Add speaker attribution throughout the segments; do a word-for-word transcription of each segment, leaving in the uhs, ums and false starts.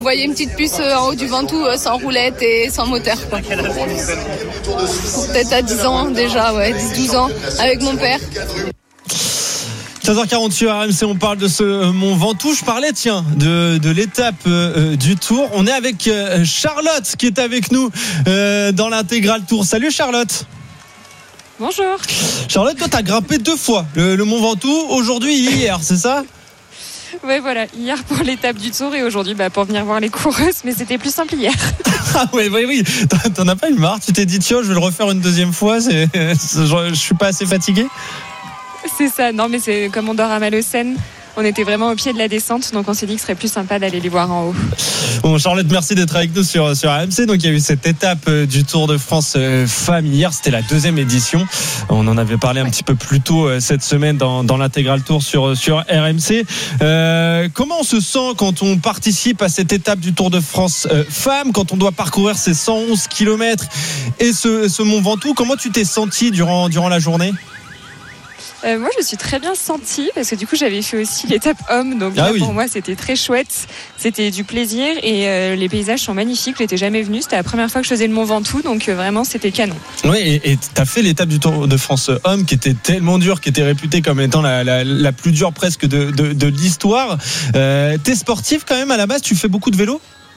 Speaker 1: Vous voyez une petite puce en haut du Ventoux sans roulette et sans moteur, quoi. Peut-être à dix ans déjà, ouais, dix douze ans, avec mon père.
Speaker 2: seize heures quarante sur R M C, on parle de ce Mont Ventoux. Je parlais, tiens, de, de l'étape euh, du Tour. On est avec euh, Charlotte qui est avec nous euh, dans l'intégral Tour. Salut Charlotte.
Speaker 3: Bonjour.
Speaker 2: Charlotte, toi, t'as grimpé deux fois le, le Mont Ventoux, aujourd'hui et hier, c'est ça ?
Speaker 3: Ouais, voilà, hier pour l'étape du Tour et aujourd'hui bah, pour venir voir les coureuses, mais c'était plus simple hier.
Speaker 2: Ah oui, oui, oui. T'en as pas eu marre ? Tu t'es dit, tiens, je vais le refaire une deuxième fois, c'est, c'est, je, je suis pas assez fatigué ?
Speaker 3: C'est ça, non mais c'est comme on dort à Malocène, on était vraiment au pied de la descente, donc on s'est dit que ce serait plus sympa d'aller les voir en haut.
Speaker 2: Bon, Charlotte, merci d'être avec nous sur, sur R M C. Donc il y a eu cette étape du Tour de France euh, Femmes hier, c'était la deuxième édition. On en avait parlé un petit peu plus tôt euh, cette semaine dans, dans l'intégral Tour sur, sur R M C. Euh, comment on se sent quand on participe à cette étape du Tour de France euh, Femmes, quand on doit parcourir ces cent onze kilomètres et ce, ce Mont Ventoux? Comment tu t'es senti durant, durant la journée?
Speaker 3: Euh, moi je me suis très bien sentie parce que du coup j'avais fait aussi l'étape homme, donc
Speaker 2: ah
Speaker 3: là,
Speaker 2: oui.
Speaker 3: pour moi c'était très chouette, c'était du plaisir et euh, les paysages sont magnifiques. J'étais jamais venue, c'était la première fois que je faisais le Mont Ventoux, donc euh, vraiment c'était canon.
Speaker 2: Oui, et, et t'as fait l'étape du Tour de France homme qui était tellement dure, qui était réputée comme étant la, la, la plus dure presque de, de, de l'histoire. Euh, t'es sportif quand même à la base, tu fais beaucoup de vélo?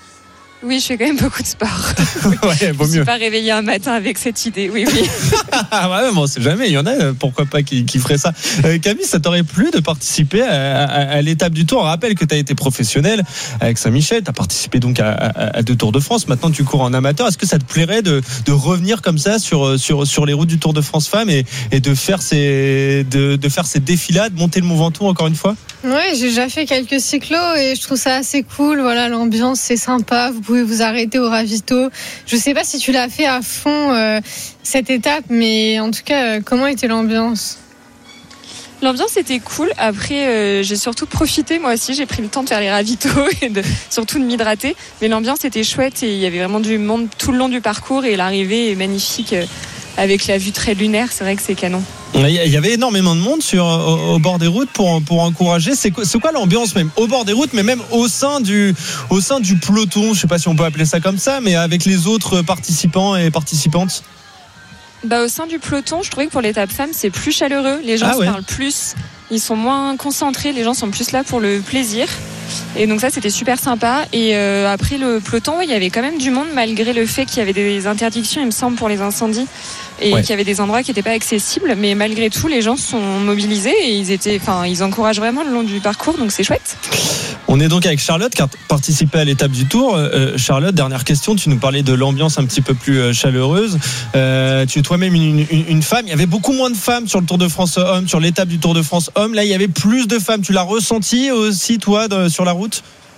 Speaker 3: Oui, je fais quand même beaucoup de sport.
Speaker 2: Ouais, vaut mieux.
Speaker 3: Je suis pas réveillée un matin avec cette idée. Oui, oui.
Speaker 2: Ouais, bon, on sait jamais. Il y en a, pourquoi pas, qui, qui feraient ça. Euh, Camille, ça t'aurait plu de participer à, à, à l'étape du Tour? On rappelle que tu as été professionnel avec Saint-Michel. Tu as participé donc à, à, à deux Tours de France. Maintenant, tu cours en amateur. Est-ce que ça te plairait de, de revenir comme ça sur, sur, sur les routes du Tour de France Femmes et, et de faire ces, de, de faire ces défilades, monter le Mont Ventoux encore une fois?
Speaker 4: Ouais, j'ai déjà fait quelques cyclos et je trouve ça assez cool. Voilà, l'ambiance c'est sympa. Vous pouvez vous arrêter au ravito. Je sais pas si tu l'as fait à fond euh, cette étape, mais en tout cas, euh, comment était l'ambiance?
Speaker 3: L'ambiance était cool. Après, euh, j'ai surtout profité, moi aussi. J'ai pris le temps de faire les ravitaux et de, surtout de m'hydrater. Mais l'ambiance était chouette et il y avait vraiment du monde tout le long du parcours et l'arrivée est magnifique euh, avec la vue très lunaire. C'est vrai que c'est canon.
Speaker 2: Il y avait énormément de monde sur, au, au bord des routes pour, pour encourager. C'est quoi, c'est quoi l'ambiance même au bord des routes, mais même au sein du, au sein du peloton? Je ne sais pas si on peut appeler ça comme ça, mais avec les autres participants et participantes.
Speaker 3: Bah, au sein du peloton, je trouvais que pour l'étape femme, c'est plus chaleureux. Les gens ah, se ouais. parlent plus, ils sont moins concentrés, les gens sont plus là pour le plaisir. Et donc ça, c'était super sympa. Et euh, après le peloton, ouais, il y avait quand même du monde, malgré le fait qu'il y avait des interdictions, il me semble, pour les incendies. Et ouais. qu'il y avait des endroits qui n'étaient pas accessibles, mais malgré tout les gens sont mobilisés et ils étaient, enfin ils encouragent vraiment le long du parcours, donc c'est chouette.
Speaker 2: On est donc avec Charlotte qui a participé à l'étape du Tour. Euh, Charlotte, dernière question, tu nous parlais de l'ambiance un petit peu plus chaleureuse. Euh, tu es toi-même une, une, une femme. Il y avait beaucoup moins de femmes sur le Tour de France Homme, sur l'étape du Tour de France Homme. Là, il y avait plus de femmes. Tu l'as ressenti aussi toi de, sur la route?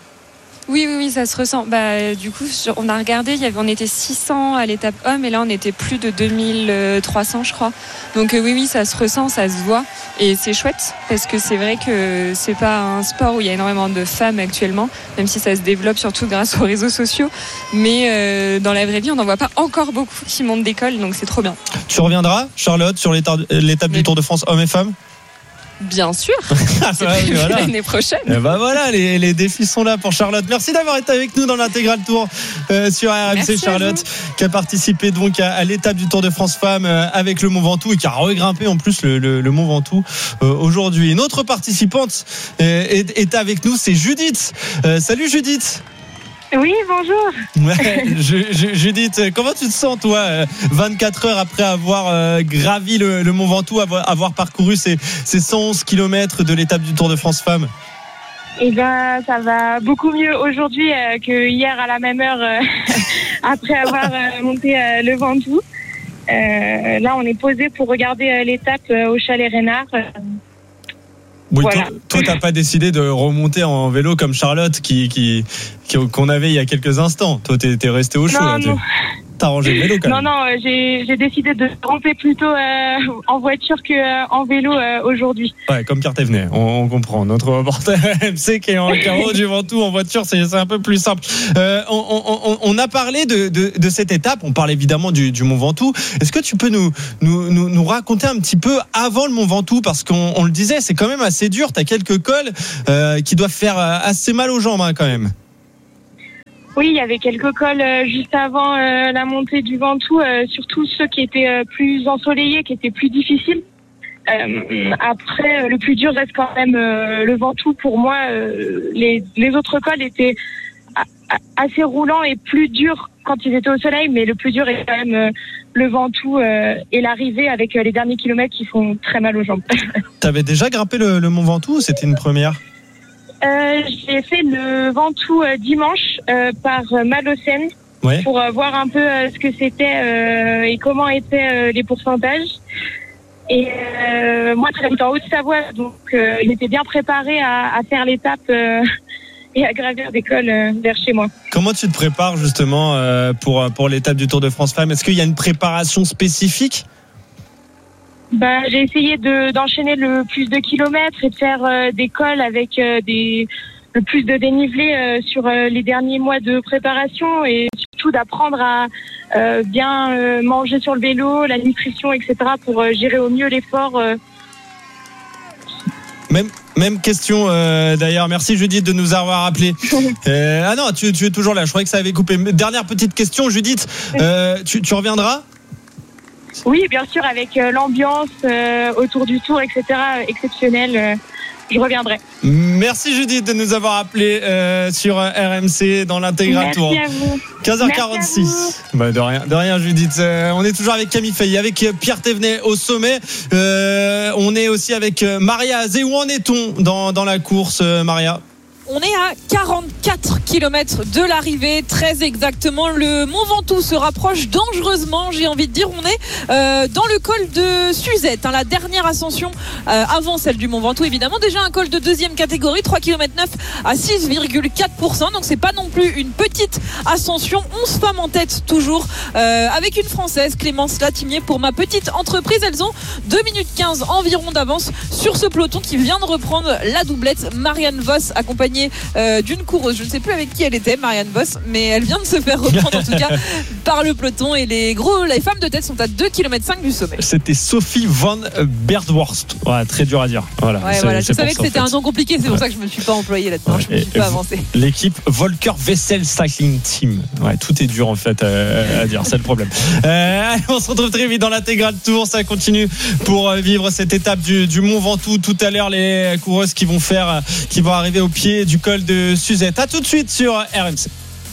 Speaker 3: Oui, oui, oui, ça se ressent. Bah, du coup, on a regardé, il y avait, on était six cents à l'étape homme et là, on était plus de deux mille trois cents, je crois. Donc, oui, oui, ça se ressent, ça se voit. Et c'est chouette parce que c'est vrai que c'est pas un sport où il y a énormément de femmes actuellement, même si ça se développe surtout grâce aux réseaux sociaux. Mais euh, dans la vraie vie, on n'en voit pas encore beaucoup qui montent d'école, donc c'est trop bien.
Speaker 2: Tu reviendras, Charlotte, sur l'étape, l'étape du Tour de France hommes et femmes?
Speaker 3: Bien sûr, c'est
Speaker 2: ouais,
Speaker 3: prévu
Speaker 2: voilà.
Speaker 3: l'année prochaine.
Speaker 2: Et ben voilà, les, les défis sont là pour Charlotte. Merci d'avoir été avec nous dans l'intégral Tour euh, sur R M C. Merci Charlotte, qui a participé donc à, à l'étape du Tour de France Femmes euh, avec le Mont Ventoux et qui a regrimpé en plus le, le, le Mont Ventoux euh, aujourd'hui. Une autre participante euh, est, est avec nous, c'est Judith. Euh, salut Judith.
Speaker 5: Oui, bonjour.
Speaker 2: Ouais, je, je, Judith, comment tu te sens toi, vingt-quatre heures après avoir euh, gravi le, le Mont Ventoux, avoir, avoir parcouru ces, ces cent onze kilomètres de l'étape du Tour de France Femmes?
Speaker 5: Eh bien, ça va beaucoup mieux aujourd'hui euh, que hier à la même heure euh, après avoir euh, monté euh, le Ventoux. Euh, là, on est posé pour regarder euh, l'étape euh, au Chalet Reynard. Euh,
Speaker 2: Oui,
Speaker 5: voilà.
Speaker 2: toi, toi, t'as pas décidé de remonter en vélo comme Charlotte qui, qui, qui qu'on avait il y a quelques instants. Toi, t'es, t'es resté au chaud.
Speaker 5: Non,
Speaker 2: là,
Speaker 5: non.
Speaker 2: T'as rangé le vélo quand même.
Speaker 5: Non, non, euh, j'ai, j'ai décidé de ramper plutôt euh, en voiture qu'en euh, vélo euh, aujourd'hui.
Speaker 2: Ouais, comme Cartevenet, on, on comprend. Notre reporter M C qui est en carreau du Ventoux en voiture, c'est, c'est un peu plus simple. Euh, on, on, on a parlé de, de, de cette étape, on parle évidemment du, du Mont Ventoux. Est-ce que tu peux nous, nous, nous, nous raconter un petit peu avant le Mont Ventoux? Parce qu'on on le disait, c'est quand même assez dur. T'as quelques cols euh, qui doivent faire assez mal aux jambes hein, quand même.
Speaker 5: Oui, il y avait quelques cols euh, juste avant euh, la montée du Ventoux, euh, surtout ceux qui étaient euh, plus ensoleillés, qui étaient plus difficiles. Euh, après, euh, le plus dur reste quand même euh, le Ventoux. Pour moi, euh, les, les autres cols étaient a, a, assez roulants et plus durs quand ils étaient au soleil, mais le plus dur est quand même euh, le Ventoux euh, et l'arrivée avec euh, les derniers kilomètres qui font très mal aux jambes.
Speaker 2: T'avais déjà grimpé le, le Mont Ventoux ou c'était une première ?
Speaker 5: euh, J'ai fait le Ventoux euh, dimanche euh, par euh, Malocène ouais. pour euh, voir un peu euh, ce que c'était euh, et comment étaient euh, les pourcentages. Et euh, moi, j'habite en Haute-Savoie, donc euh, il était bien préparé à, à faire l'étape euh, et à gravir des cols euh, vers chez moi.
Speaker 2: Comment tu te prépares justement euh, pour pour l'étape du Tour de France Femmes ? Est-ce qu'il y a une préparation spécifique ?
Speaker 5: Bah, j'ai essayé de d'enchaîner le plus de kilomètres et de faire euh, des cols avec euh, des le plus de dénivelé euh, sur euh, les derniers mois de préparation et surtout d'apprendre à euh, bien euh, manger sur le vélo, la nutrition, et cetera pour euh, gérer au mieux l'effort. Euh.
Speaker 2: Même même question euh, d'ailleurs. Merci Judith de nous avoir appelé. euh, ah non, tu, tu es toujours là. Je croyais que ça avait coupé. Dernière petite question, Judith. Euh, tu, tu reviendras ?
Speaker 5: Oui, bien sûr, avec euh, l'ambiance euh, autour du Tour, et cetera exceptionnelle. Euh. Je reviendrai.
Speaker 2: Merci Judith de nous avoir appelé euh, sur R M C dans l'intégral Tour.
Speaker 5: Merci à vous.
Speaker 2: quinze heures quarante-six. Bah de rien, de rien Judith. Euh, on est toujours avec Camille Fay, avec Pierre Thévenet au sommet. Euh, on est aussi avec Maria Azé. Où en est-on dans, dans la course, Maria ?
Speaker 6: On est à quarante-quatre kilomètres de l'arrivée, très exactement. Le Mont Ventoux se rapproche dangereusement, j'ai envie de dire. On est euh, dans le col de Suzette, hein, la dernière ascension euh, avant celle du Mont Ventoux, évidemment. Déjà un col de deuxième catégorie, trois virgule neuf kilomètres à six virgule quatre pour cent. Donc c'est pas non plus une petite ascension. onze femmes en tête toujours, euh, avec une Française, Clémence Latimier, pour ma petite entreprise. Elles ont deux minutes quinze environ d'avance sur ce peloton qui vient de reprendre la doublette. Marianne Vos, accompagnée Euh, d'une coureuse, je ne sais plus avec qui elle était, Marianne Vos, mais elle vient de se faire reprendre en tout cas par le peloton et les gros, les femmes de tête sont à deux virgule cinq kilomètres du sommet.
Speaker 2: C'était Sophie van Berdworst. Ouais, très dur à dire. Voilà,
Speaker 6: ouais, voilà. Je savais que c'était en fait un nom compliqué, c'est pour ouais. ça que je me suis pas employé là-dedans. Ouais. Je me suis et pas avancé.
Speaker 2: L'équipe Volker Wessel Cycling Team. Ouais, tout est dur en fait à, à dire, c'est le problème. Euh, allez, on se retrouve très vite dans l'intégral Tour. Ça continue pour vivre cette étape du, du Mont Ventoux. Tout à l'heure, les coureuses qui vont faire, qui vont arriver au pied du col de Suzette. À tout de suite sur R M C.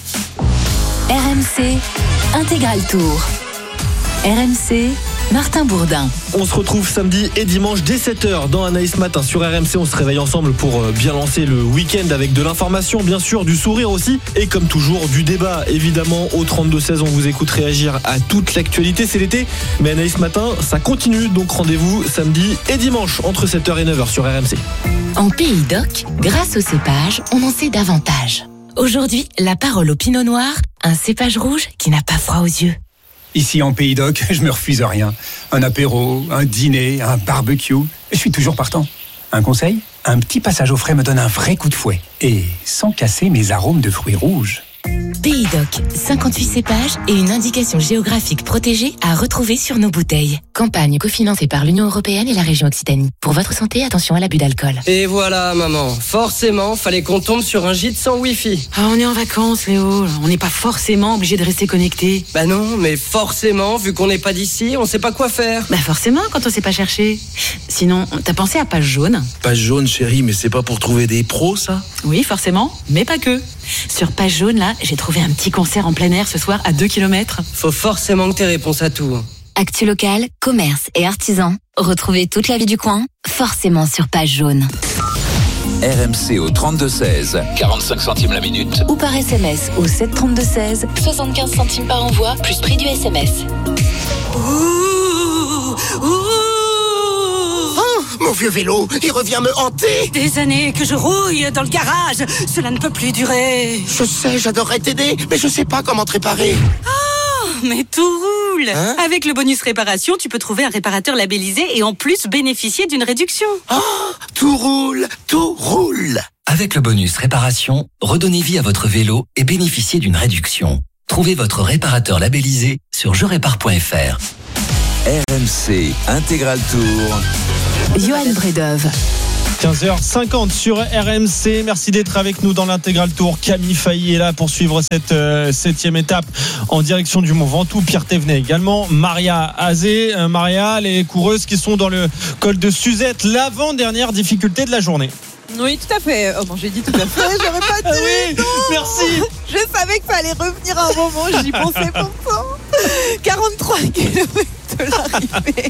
Speaker 7: R M C Intégral Tour. R M C Martin Bourdin.
Speaker 8: On se retrouve samedi et dimanche dès sept heures dans Anaïs Matin sur R M C. On se réveille ensemble pour bien lancer le week-end avec de l'information, bien sûr, du sourire aussi et comme toujours du débat. Évidemment, au trente-deux seize, on vous écoute réagir à toute l'actualité. C'est l'été, mais Anaïs Matin, ça continue. Donc rendez-vous samedi et dimanche entre sept heures et neuf heures sur R M C.
Speaker 7: En Pays d'Oc, grâce au cépage, on en sait davantage. Aujourd'hui, la parole au Pinot Noir, un cépage rouge qui n'a pas froid aux yeux.
Speaker 9: Ici en Pays d'Oc, je me refuse rien. Un apéro, un dîner, un barbecue, je suis toujours partant. Un conseil ? Un petit passage au frais me donne un vrai coup de fouet. Et sans casser mes arômes de fruits rouges.
Speaker 7: Pays d'Oc, cinquante-huit cépages et une indication géographique protégée à retrouver sur nos bouteilles. Campagne cofinancée par l'Union européenne et la région Occitanie. Pour votre santé, attention à l'abus d'alcool.
Speaker 10: Et voilà, maman. Forcément, fallait qu'on tombe sur un gîte sans wifi.
Speaker 11: Ah, on est en vacances, Léo. On n'est pas forcément obligé de rester connecté.
Speaker 10: Bah non, mais forcément, vu qu'on n'est pas d'ici, on sait pas quoi faire.
Speaker 11: Bah forcément, quand on sait pas chercher. Sinon, t'as pensé à Page Jaune ?
Speaker 12: Page Jaune, chérie, mais c'est pas pour trouver des pros, ça ?
Speaker 11: Oui, forcément, mais pas que. Sur Page Jaune, là, j'ai trouvé un petit concert en plein air ce soir à deux kilomètres.
Speaker 10: Faut forcément que t'aies réponse à tout.
Speaker 7: Actu local, commerce et artisans. Retrouvez toute la vie du coin, forcément sur Page Jaune.
Speaker 13: R M C au trente-deux seize, quarante-cinq centimes la minute.
Speaker 7: Ou par S M S au sept trente-deux seize, soixante-quinze centimes par envoi, plus prix du S M S.
Speaker 14: Ouh, ouh. Mon vieux vélo, il revient me hanter.
Speaker 11: Des années que je rouille dans le garage, cela ne peut plus durer.
Speaker 14: Je sais, j'adorerais t'aider, mais je sais pas comment te réparer.
Speaker 11: Oh, mais tout roule. Hein ? Avec le bonus réparation, tu peux trouver un réparateur labellisé et en plus bénéficier d'une réduction.
Speaker 14: Oh, tout roule, tout roule.
Speaker 15: Avec le bonus réparation, redonnez vie à votre vélo et bénéficiez d'une réduction. Trouvez votre réparateur labellisé sur je répare point f r.
Speaker 13: R M C Intégral Tour.
Speaker 7: Johan Bredov.
Speaker 2: quinze heures cinquante sur R M C. Merci d'être avec nous dans l'intégral tour. Camille Failly est là pour suivre cette euh, septième étape en direction du Mont Ventoux. Pierre Thévenet également. Maria Azé. Euh, Maria, les coureuses qui sont dans le col de Suzette, l'avant-dernière difficulté de la journée.
Speaker 6: Oui, tout à fait. Oh bon, j'ai dit tout à fait, j'aurais pas dit.
Speaker 2: Ah oui,
Speaker 6: non,
Speaker 2: merci.
Speaker 6: Je savais qu'il fallait revenir un moment, j'y pensais pourtant. quarante-trois kilomètres de l'arrivée.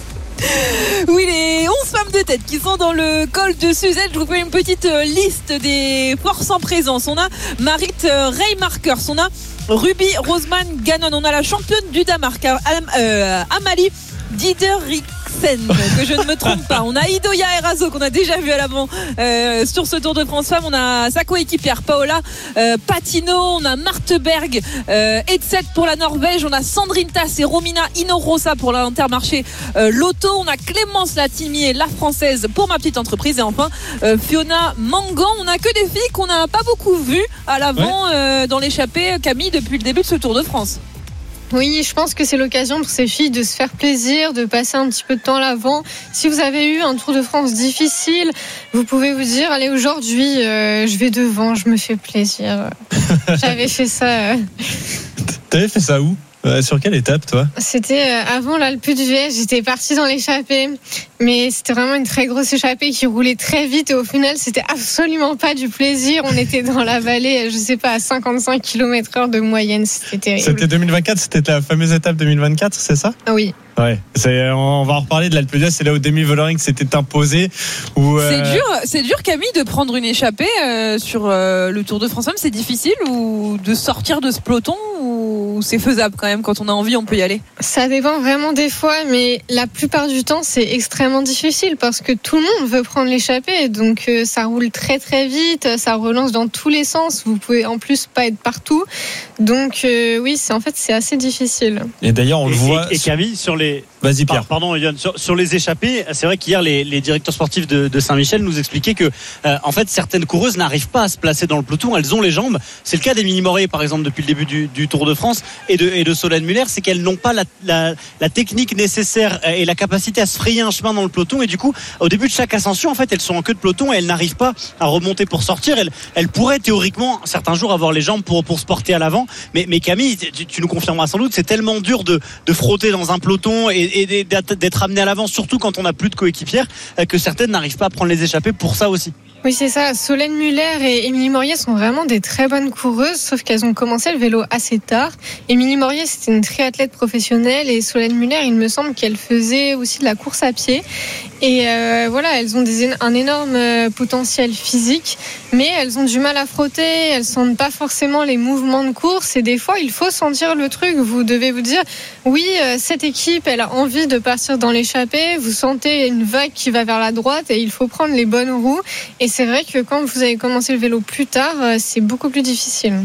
Speaker 6: Oui, les onze femmes de tête qui sont dans le col de Suzette. Je vous fais une petite liste des forces en présence. On a Marit Reimarkers, on a Ruby Roseman Gannon, on a la championne du Danemark, euh, Amalie Dideriksen, que je ne me trompe pas. On a Idoia Erazo qu'on a déjà vu à l'avant euh, sur ce Tour de France Femmes. On a sa coéquipière Paola euh, Patino, on a Marthe Berg, euh, Edseth pour la Norvège, on a Sandrine Tass et Romina Inorosa pour l'Intermarché euh, Lotto, on a Clémence Latimier, la française pour Ma Petite Entreprise, et enfin euh, Fiona Mangan. On a que des filles qu'on n'a pas beaucoup vues à l'avant ouais. euh, dans l'échappée, Camille, depuis le début de ce Tour de France.
Speaker 4: Oui, je pense que c'est l'occasion pour ces filles de se faire plaisir, de passer un petit peu de temps à l'avant. Si vous avez eu un Tour de France difficile, vous pouvez vous dire, allez, aujourd'hui, euh, je vais devant, je me fais plaisir. J'avais fait ça. Euh...
Speaker 2: T'avais fait ça où ? Euh, sur quelle étape, toi ?
Speaker 4: C'était euh, avant l'Alpe d'Huez. J'étais partie dans l'échappée, mais c'était vraiment une très grosse échappée qui roulait très vite, et au final, c'était absolument pas du plaisir. On était dans la vallée, je sais pas, à cinquante-cinq kilomètres heure de moyenne. C'était terrible. C'était
Speaker 2: deux mille vingt-quatre, c'était la fameuse étape deux mille vingt-quatre, c'est ça ?
Speaker 4: Ah oui.
Speaker 2: Ouais, c'est, on va en reparler de l'Alpe d'Huez. C'est là où Demi Vollering s'était imposé. Où, euh...
Speaker 6: C'est dur, c'est dur, Camille, de prendre une échappée euh, sur euh, le Tour de France. C'est difficile, ou de sortir de ce peloton, ou c'est faisable quand même, quand on a envie, on peut y aller.
Speaker 4: Ça dépend vraiment des fois, mais la plupart du temps, c'est extrêmement difficile parce que tout le monde veut prendre l'échappée, donc euh, ça roule très très vite, ça relance dans tous les sens. Vous pouvez en plus pas être partout, donc euh, oui, c'est en fait c'est assez difficile.
Speaker 2: Et d'ailleurs, on le voit.
Speaker 16: Et, et Camille, sur les
Speaker 2: Vas-y Pierre.
Speaker 16: Pardon Yann, sur, sur les échappées, c'est vrai qu'hier les, les directeurs sportifs de, de Saint-Michel nous expliquaient que euh, en fait certaines coureuses n'arrivent pas à se placer dans le peloton, elles ont les jambes. C'est le cas d'Émilie Morier par exemple depuis le début du, du Tour de France et de, et de Solène Muller, c'est qu'elles n'ont pas la, la, la technique nécessaire et la capacité à se frayer un chemin dans le peloton, et du coup au début de chaque ascension en fait elles sont en queue de peloton et elles n'arrivent pas à remonter pour sortir. Elles, elles pourraient théoriquement certains jours avoir les jambes pour, pour se porter à l'avant, mais, mais Camille, tu, tu nous confirmeras sans doute, c'est tellement dur de, de frotter dans un peloton et, et d'être, d'être ramené à l'avant, surtout quand on n'a plus de coéquipières, que certaines n'arrivent pas à prendre les échappées pour ça aussi.
Speaker 4: Oui, c'est ça. Solène Muller et Émilie Morier sont vraiment des très bonnes coureuses, sauf qu'elles ont commencé le vélo assez tard. Émilie Morier, c'était une triathlète professionnelle, et Solène Muller, il me semble qu'elle faisait aussi de la course à pied. Et euh, voilà, elles ont des, un énorme potentiel physique, mais elles ont du mal à frotter, elles sentent pas forcément les mouvements de course, et des fois, il faut sentir le truc. Vous devez vous dire, oui, cette équipe, elle a envie de partir dans l'échappée, vous sentez une vague qui va vers la droite, et il faut prendre les bonnes roues. Et c'est vrai que quand vous avez commencé le vélo plus tard, c'est beaucoup plus difficile.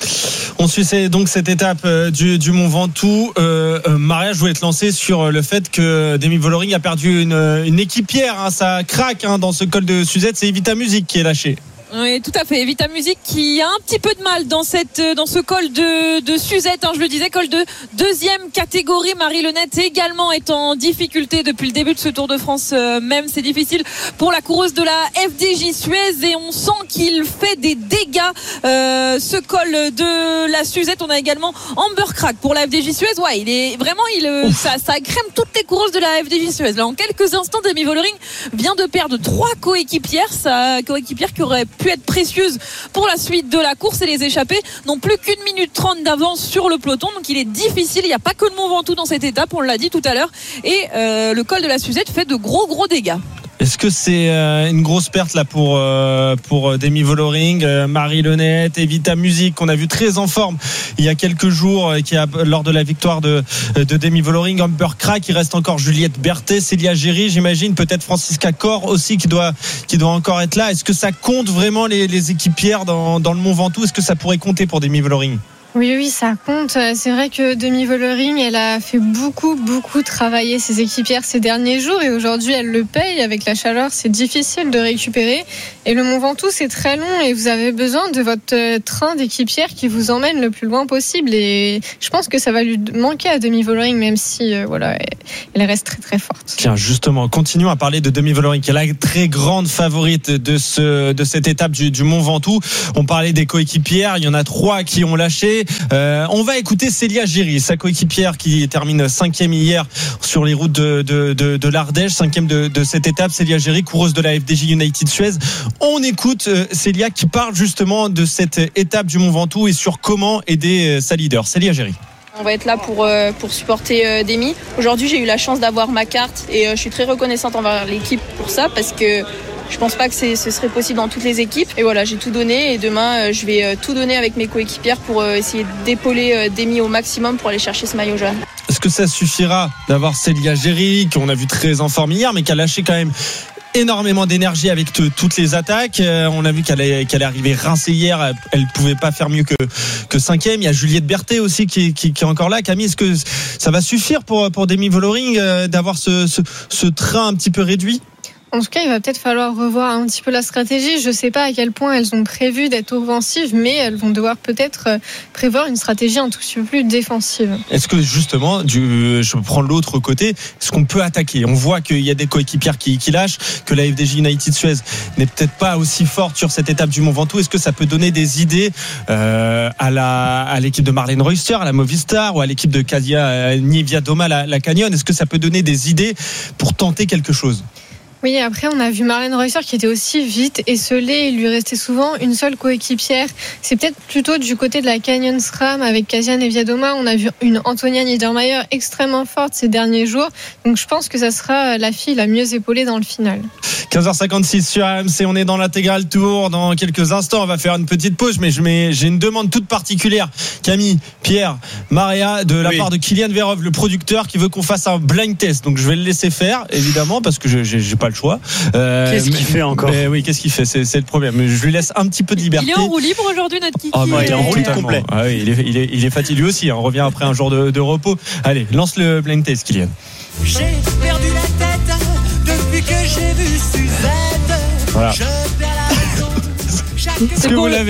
Speaker 2: On suit donc cette étape du, du Mont Ventoux. Euh, Maria, je voulais te lancer sur le fait que Demi Vollering a perdu une, une équipière. Hein, ça craque hein, dans ce col de Suzette. C'est Evita Music qui est lâchée.
Speaker 6: Oui, tout à fait. Evita Music qui a un petit peu de mal dans cette, dans ce col de, de Suzette, hein, je le disais, col de deuxième catégorie. Marie Lenette également est en difficulté depuis le début de ce Tour de France. Euh, même, c'est difficile pour la coureuse de la F D J Suez, et on sent qu'il fait des dégâts. Euh, ce col de la Suzette, on a également Amber Crack pour la F D J Suez. Ouais, il est vraiment, il, ça, ça crème toutes les coureuses de la F D J Suez. Là, en quelques instants, Demi Vollering vient de perdre trois coéquipières, sa coéquipière qui aurait pu être précieuse pour la suite de la course, et les échappées n'ont plus qu'une minute trente d'avance sur le peloton, donc il est difficile. Il n'y a pas que le Mont Ventoux dans cette étape, on l'a dit tout à l'heure, et euh, le col de la Suzette fait de gros gros dégâts.
Speaker 2: Est-ce que c'est une grosse perte là pour euh, pour Demi Vollering, euh, Marie Lenette, Evita Music qu'on a vu très en forme il y a quelques jours, qui a lors de la victoire de de Demi Vollering, Amber Crack, il reste encore Juliette Berthet, Célia Géry, j'imagine, peut-être Francisca Cor aussi qui doit qui doit encore être là. Est-ce que ça compte vraiment les, les équipières dans dans le Mont Ventoux? Est-ce que ça pourrait compter pour Demi Vollering?
Speaker 4: Oui, oui, ça compte. C'est vrai que Demi Vollering, elle a fait beaucoup, beaucoup travailler ses équipières ces derniers jours et aujourd'hui, elle le paye. Avec la chaleur, c'est difficile de récupérer. Et le Mont Ventoux, c'est très long et vous avez besoin de votre train d'équipière qui vous emmène le plus loin possible. Et je pense que ça va lui manquer à Demi Vollering, même si, euh, voilà, elle reste très, très forte.
Speaker 2: Tiens, justement, continuons à parler de Demi Vollering, qui est la très grande favorite de ce, de cette étape du, du Mont Ventoux. On parlait des coéquipières. Il y en a trois qui ont lâché. Euh, on va écouter Célia Géry, sa coéquipière qui termine cinquième hier sur les routes de, de, de, de l'Ardèche, cinquième de, de cette étape. Célia Géry, coureuse de la F D J United Suez. On écoute euh, Célia qui parle justement de cette étape du Mont Ventoux et sur comment aider euh, sa leader. Célia Géry.
Speaker 1: On va être là pour, euh, pour supporter euh, Demi. Aujourd'hui, j'ai eu la chance d'avoir ma carte et euh, je suis très reconnaissante envers l'équipe pour ça parce que je pense pas que c'est, ce serait possible dans toutes les équipes. Et voilà, j'ai tout donné et demain, euh, je vais euh, tout donner avec mes coéquipières pour euh, essayer d'épauler euh, Demi au maximum pour aller chercher ce maillot jaune.
Speaker 2: Est-ce que ça suffira d'avoir Célia Géry, qu'on a vu très en forme hier, mais qui a lâché quand même énormément d'énergie avec t- toutes les attaques. Euh, on a vu qu'elle est, qu'elle est arrivée rincée hier. Elle ne pouvait pas faire mieux que, que cinquième. Il y a Juliette Berthet aussi qui, qui, qui est encore là. Camille, est-ce que ça va suffire pour, pour Demi Vollering euh, d'avoir ce, ce, ce train un petit peu réduit ?
Speaker 4: En tout cas, il va peut-être falloir revoir un petit peu la stratégie. Je ne sais pas à quel point elles ont prévu d'être offensives, mais elles vont devoir peut-être prévoir une stratégie un tout petit peu plus défensive.
Speaker 2: Est-ce que justement, du, je prends l'autre côté, est-ce qu'on peut attaquer ? On voit qu'il y a des coéquipières qui, qui lâchent, que la F D J United Suez n'est peut-être pas aussi forte sur cette étape du Mont Ventoux. Est-ce que ça peut donner des idées euh, à, la, à l'équipe de Marlène Reuster, à la Movistar, ou à l'équipe de Kasia Niewiadoma, la, la Canyon ? Est-ce que ça peut donner des idées pour tenter quelque chose ?
Speaker 4: Oui, après, on a vu Marlène Reuser qui était aussi vite esselée. Il lui restait souvent une seule coéquipière. C'est peut-être plutôt du côté de la Canyon SRAM avec Kasia Niewiadoma. On a vu une Antonia Niedermayer extrêmement forte ces derniers jours. Donc, je pense que ça sera la fille la mieux épaulée dans le final.
Speaker 2: quinze heures cinquante-six sur R M C, on est dans l'intégral tour. Dans quelques instants, on va faire une petite pause, mais je mets, j'ai une demande toute particulière. Camille, Pierre, Maria, de la oui. part de Kylian Verov, le producteur, qui veut qu'on fasse un blind test. Donc, je vais le laisser faire, évidemment, parce que je, j'ai, j'ai pas le choix.
Speaker 16: Euh, qu'est-ce qu'il fait encore ?
Speaker 2: mais Oui, qu'est-ce qu'il fait ? c'est, c'est le problème. Mais je lui laisse un petit peu de liberté.
Speaker 6: Il est en roue libre aujourd'hui, notre Kiki.
Speaker 2: Ah, bah,
Speaker 16: il est en roue libre complet.
Speaker 2: Ah, oui, il, est, il, est, il est fatigué lui aussi. Hein. On revient après un jour de, de repos. Allez, lance le blind test, Kylian.
Speaker 17: J'ai perdu la tête depuis que j'ai vu Suzette.
Speaker 2: Voilà.
Speaker 17: Je perds la raison.
Speaker 2: Est-ce que vous l'avez ?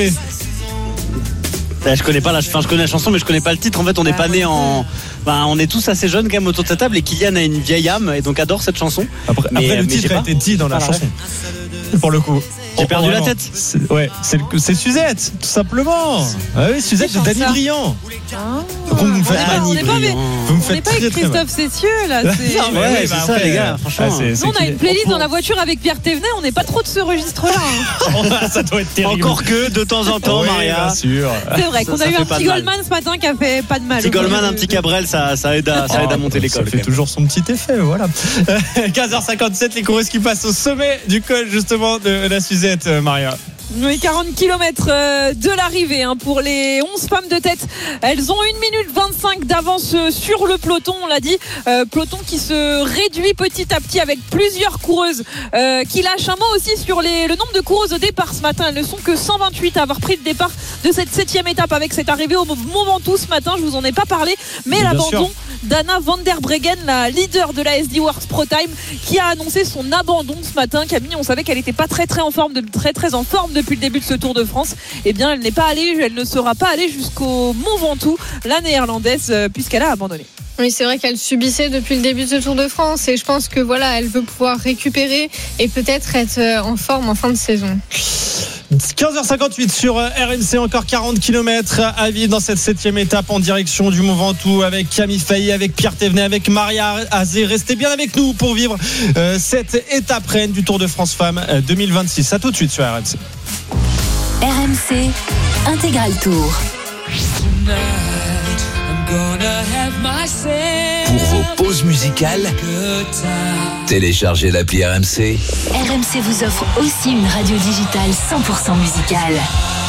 Speaker 16: Je connais pas la, enfin, je connais la chanson, mais je connais pas le titre. En fait, on n'est pas né en, ben, on est tous assez jeunes quand même autour de cette table. Et Kylian a une vieille âme et donc adore cette chanson.
Speaker 2: Après,
Speaker 16: mais,
Speaker 2: après le
Speaker 16: mais
Speaker 2: titre a été dit dans la chanson. Pour le coup.
Speaker 16: J'ai perdu
Speaker 2: vraiment.
Speaker 16: la tête.
Speaker 2: C'est, ouais, c'est, c'est Suzette, tout simplement. Ah oui, Suzette de Dany Briand.
Speaker 6: Ah.
Speaker 2: Donc on me fait
Speaker 6: ah, on n'est pas, mais,
Speaker 2: vous me
Speaker 6: faites pas avec Christophe Cessieux là.
Speaker 16: C'est... non, mais ouais, ouais, c'est bah, ça, après, les gars. Franchement,
Speaker 2: ah, c'est, c'est
Speaker 6: nous, on a une playlist dans la voiture avec Pierre Thévenet. On n'est pas trop de ce registre-là. Hein.
Speaker 2: Ça doit être terrible.
Speaker 16: Encore que de temps en temps,
Speaker 2: oui,
Speaker 16: Maria.
Speaker 2: Bien sûr.
Speaker 6: C'est vrai qu'on a eu un petit Goldman ce matin qui a fait pas de mal.
Speaker 16: Un petit Goldman, un petit Cabrel, ça, ça aide à, ça aide à monter l'école.
Speaker 2: Ça fait toujours son petit effet, voilà. quinze heures cinquante-sept, les coureuses qui passent au sommet du col justement de la Suzette, Maria.
Speaker 6: Oui, quarante kilomètres de l'arrivée hein, pour les onze femmes de tête. Elles ont une minute vingt-cinq d'avance sur le peloton, on l'a dit. Euh, peloton qui se réduit petit à petit avec plusieurs coureuses euh, qui lâchent un mot aussi sur les, le nombre de coureuses au départ ce matin. Elles ne sont que cent vingt-huit à avoir pris le départ de cette septième étape avec cette arrivée au Mont Ventoux ce matin. Je vous en ai pas parlé, mais, mais l'abandon d'Anna van der Breggen, la leader de la S D Works Pro Time, qui a annoncé son abandon ce matin. Camille, on savait qu'elle n'était pas très très en forme, de, très très en forme depuis le début de ce Tour de France. Eh bien, elle n'est pas allée, elle ne sera pas allée jusqu'au Mont Ventoux, la néerlandaise, puisqu'elle a abandonné.
Speaker 4: Oui, c'est vrai qu'elle subissait depuis le début de ce Tour de France et je pense que voilà, elle veut pouvoir récupérer et peut-être être en forme en fin de saison.
Speaker 2: quinze heures cinquante-huit sur R M C, encore quarante kilomètres à vivre dans cette septième étape en direction du Mont Ventoux avec Camille Failly, avec Pierre Thévenet, avec Maria Azé. Restez bien avec nous pour vivre euh, cette étape reine du Tour de France Femmes deux mille vingt-six. À tout de suite sur R M C.
Speaker 7: R M C Intégral Tour.
Speaker 13: Pour vos pauses musicales, téléchargez l'appli R M C.
Speaker 7: R M C vous offre aussi une radio digitale cent pour cent musicale.